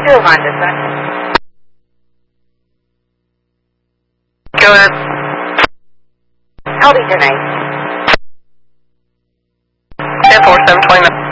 2 Honda, sir. Go ahead. I'll be tonight. 10-4, 729.